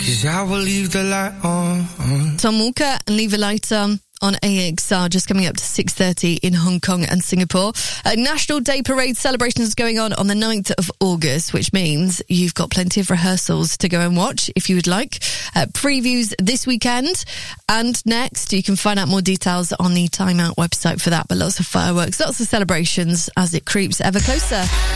'cause I will leave the light on. Tom Walker and Leave a Light On AXR, just coming up to 6:30 in Hong Kong and Singapore. National Day Parade celebrations going on the 9th of August, which means you've got plenty of rehearsals to go and watch if you would like. Previews this weekend and next. You can find out more details on the Time Out website for that, but lots of fireworks, lots of celebrations as it creeps ever closer.